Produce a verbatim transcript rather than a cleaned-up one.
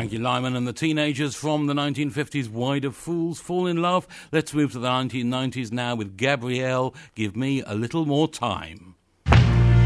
Frankie Lyman and the Teenagers from the nineteen fifties. Why do fools fall in love? Let's move to the nineteen nineties now with Gabrielle. Give me a little more time.